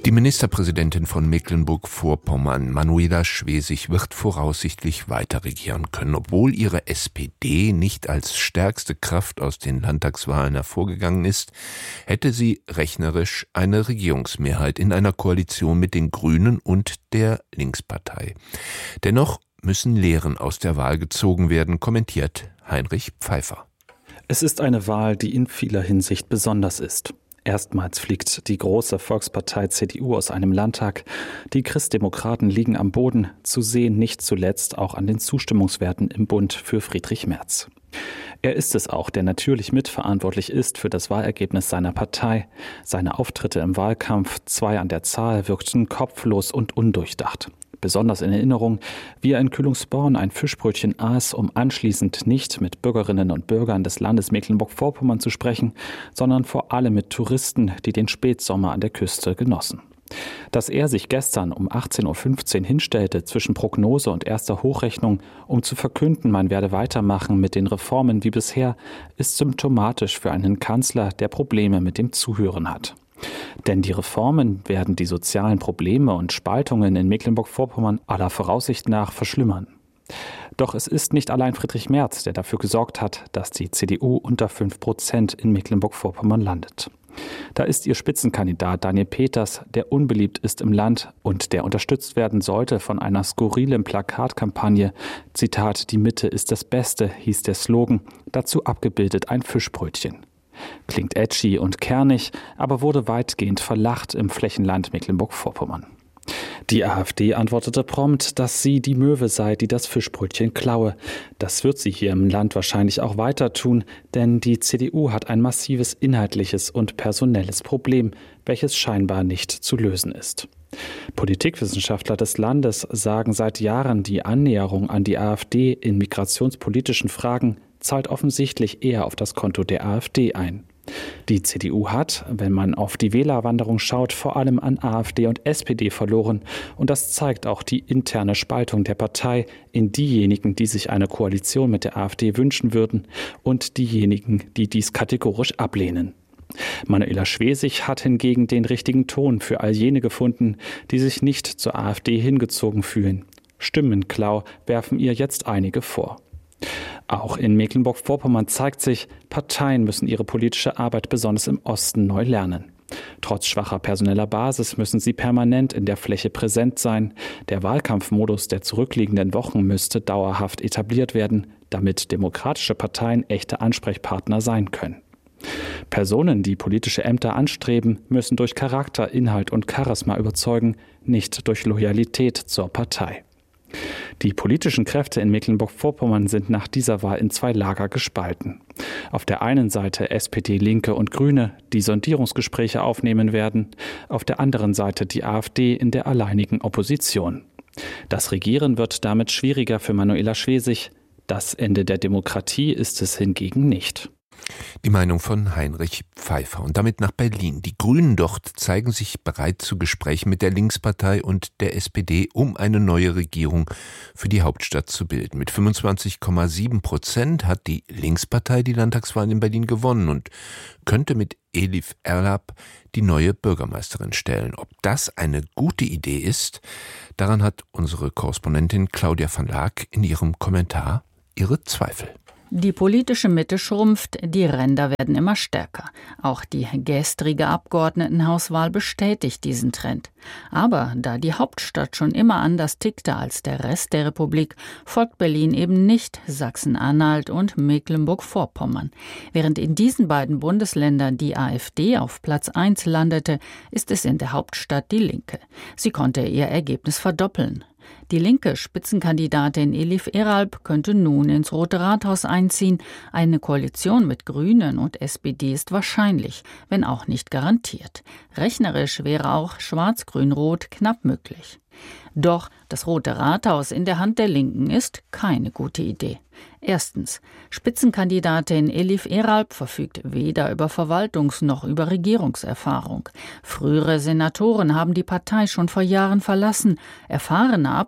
Die Ministerpräsidentin von Mecklenburg-Vorpommern, Manuela Schwesig, wird voraussichtlich weiter regieren können, obwohl ihre SPD nicht als stärkste Kraft aus den Landtagswahlen hervorgegangen ist, hätte sie rechnerisch eine Regierungsmehrheit in einer Koalition mit den Grünen und der Linkspartei. Dennoch müssen Lehren aus der Wahl gezogen werden, kommentiert Heinrich Pfeiffer. Es ist eine Wahl, die in vieler Hinsicht besonders ist. Erstmals fliegt die große Volkspartei CDU aus einem Landtag. Die Christdemokraten liegen am Boden, zu sehen nicht zuletzt auch an den Zustimmungswerten im Bund für Friedrich Merz. Er ist es auch, der natürlich mitverantwortlich ist für das Wahlergebnis seiner Partei. Seine Auftritte im Wahlkampf, 2 an der Zahl, wirkten kopflos und undurchdacht. Besonders in Erinnerung, wie er in Kühlungsborn ein Fischbrötchen aß, um anschließend nicht mit Bürgerinnen und Bürgern des Landes Mecklenburg-Vorpommern zu sprechen, sondern vor allem mit Touristen, die den Spätsommer an der Küste genossen. Dass er sich gestern um 18.15 Uhr hinstellte zwischen Prognose und erster Hochrechnung, um zu verkünden, man werde weitermachen mit den Reformen wie bisher, ist symptomatisch für einen Kanzler, der Probleme mit dem Zuhören hat. Denn die Reformen werden die sozialen Probleme und Spaltungen in Mecklenburg-Vorpommern aller Voraussicht nach verschlimmern. Doch es ist nicht allein Friedrich Merz, der dafür gesorgt hat, dass die CDU unter 5% in Mecklenburg-Vorpommern landet. Da ist ihr Spitzenkandidat Daniel Peters, der unbeliebt ist im Land und der unterstützt werden sollte von einer skurrilen Plakatkampagne. Zitat: „Die Mitte ist das Beste", hieß der Slogan, dazu abgebildet ein Fischbrötchen. Klingt edgy und kernig, aber wurde weitgehend verlacht im Flächenland Mecklenburg-Vorpommern. Die AfD antwortete prompt, dass sie die Möwe sei, die das Fischbrötchen klaue. Das wird sie hier im Land wahrscheinlich auch weiter tun, denn die CDU hat ein massives inhaltliches und personelles Problem, welches scheinbar nicht zu lösen ist. Politikwissenschaftler des Landes sagen seit Jahren, die Annäherung an die AfD in migrationspolitischen Fragen zahlt offensichtlich eher auf das Konto der AfD ein. Die CDU hat, wenn man auf die Wählerwanderung schaut, vor allem an AfD und SPD verloren. Und das zeigt auch die interne Spaltung der Partei in diejenigen, die sich eine Koalition mit der AfD wünschen würden, und diejenigen, die dies kategorisch ablehnen. Manuela Schwesig hat hingegen den richtigen Ton für all jene gefunden, die sich nicht zur AfD hingezogen fühlen. Stimmenklau werfen ihr jetzt einige vor. Auch in Mecklenburg-Vorpommern zeigt sich, Parteien müssen ihre politische Arbeit besonders im Osten neu lernen. Trotz schwacher personeller Basis müssen sie permanent in der Fläche präsent sein. Der Wahlkampfmodus der zurückliegenden Wochen müsste dauerhaft etabliert werden, damit demokratische Parteien echte Ansprechpartner sein können. Personen, die politische Ämter anstreben, müssen durch Charakter, Inhalt und Charisma überzeugen, nicht durch Loyalität zur Partei. Die politischen Kräfte in Mecklenburg-Vorpommern sind nach dieser Wahl in 2 Lager gespalten. Auf der einen Seite SPD, Linke und Grüne, die Sondierungsgespräche aufnehmen werden, auf der anderen Seite die AfD in der alleinigen Opposition. Das Regieren wird damit schwieriger für Manuela Schwesig. Das Ende der Demokratie ist es hingegen nicht. Die Meinung von Heinrich Pfeiffer. Und damit nach Berlin. Die Grünen dort zeigen sich bereit zu Gesprächen mit der Linkspartei und der SPD, um eine neue Regierung für die Hauptstadt zu bilden. Mit 25,7% hat die Linkspartei die Landtagswahl in Berlin gewonnen und könnte mit Elif Erlab die neue Bürgermeisterin stellen. Ob das eine gute Idee ist, daran hat unsere Korrespondentin Claudia van Laak in ihrem Kommentar ihre Zweifel. Die politische Mitte schrumpft, die Ränder werden immer stärker. Auch die gestrige Abgeordnetenhauswahl bestätigt diesen Trend. Aber da die Hauptstadt schon immer anders tickte als der Rest der Republik, folgt Berlin eben nicht Sachsen-Anhalt und Mecklenburg-Vorpommern. Während in diesen beiden Bundesländern die AfD auf Platz 1 landete, ist es in der Hauptstadt die Linke. Sie konnte ihr Ergebnis verdoppeln. Die linke Spitzenkandidatin Elif Eralp könnte nun ins Rote Rathaus einziehen. Eine Koalition mit Grünen und SPD ist wahrscheinlich, wenn auch nicht garantiert. Rechnerisch wäre auch Schwarz-Grün-Rot knapp möglich. Doch das Rote Rathaus in der Hand der Linken ist keine gute Idee. Erstens, Spitzenkandidatin Elif Eralp verfügt weder über Verwaltungs- noch über Regierungserfahrung. Frühere Senatoren haben die Partei schon vor Jahren verlassen. Erfahrene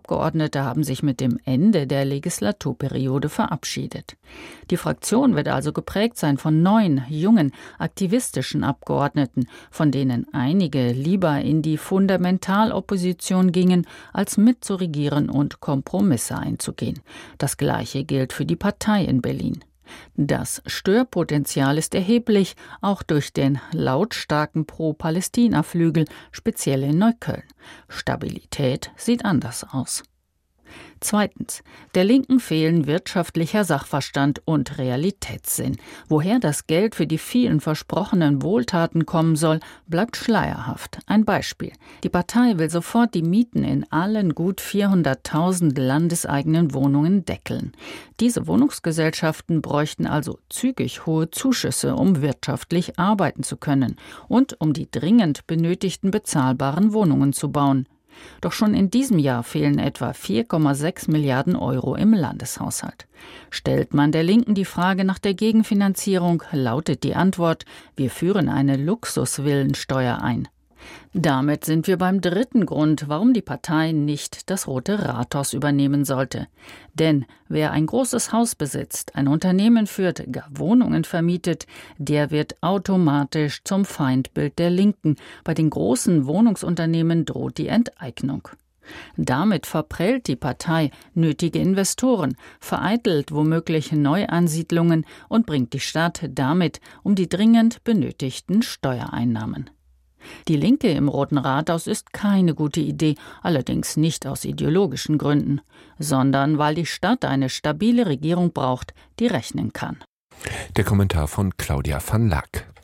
Abgeordnete haben sich mit dem Ende der Legislaturperiode verabschiedet. Die Fraktion wird also geprägt sein von neuen, jungen, aktivistischen Abgeordneten, von denen einige lieber in die Fundamentalopposition gingen, als mitzuregieren und Kompromisse einzugehen. Das Gleiche gilt für die Partei in Berlin. Das Störpotenzial ist erheblich, auch durch den lautstarken Pro-Palästina-Flügel, speziell in Neukölln. Stabilität sieht anders aus. Zweitens. Der Linken fehlen wirtschaftlicher Sachverstand und Realitätssinn. Woher das Geld für die vielen versprochenen Wohltaten kommen soll, bleibt schleierhaft. Ein Beispiel. Die Partei will sofort die Mieten in allen gut 400.000 landeseigenen Wohnungen deckeln. Diese Wohnungsgesellschaften bräuchten also zügig hohe Zuschüsse, um wirtschaftlich arbeiten zu können und um die dringend benötigten bezahlbaren Wohnungen zu bauen. Doch schon in diesem Jahr fehlen etwa 4,6 Milliarden Euro im Landeshaushalt. Stellt man der Linken die Frage nach der Gegenfinanzierung, lautet die Antwort: Wir führen eine Luxusvillensteuer ein. Damit sind wir beim dritten Grund, warum die Partei nicht das Rote Rathaus übernehmen sollte. Denn wer ein großes Haus besitzt, ein Unternehmen führt, gar Wohnungen vermietet, der wird automatisch zum Feindbild der Linken. Bei den großen Wohnungsunternehmen droht die Enteignung. Damit verprellt die Partei nötige Investoren, vereitelt womöglich Neuansiedlungen und bringt die Stadt damit um die dringend benötigten Steuereinnahmen. Die Linke im Roten Rathaus ist keine gute Idee, allerdings nicht aus ideologischen Gründen, sondern weil die Stadt eine stabile Regierung braucht, die rechnen kann. Der Kommentar von Claudia van Laak.